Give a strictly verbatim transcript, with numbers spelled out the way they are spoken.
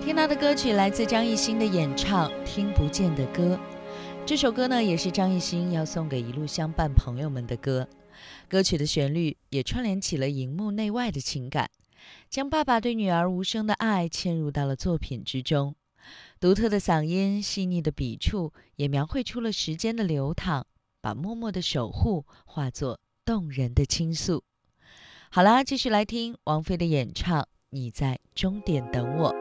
听到的歌曲来自张艺兴的演唱《听不见的歌》。这首歌呢，也是张艺兴要送给一路相伴朋友们的歌。歌曲的旋律也串联起了荧幕内外的情感，将爸爸对女儿无声的爱嵌入到了作品之中。独特的嗓音，细腻的笔触，也描绘出了时间的流淌，把默默的守护化作动人的倾诉。好啦，继续来听王菲的演唱《你在终点等我》。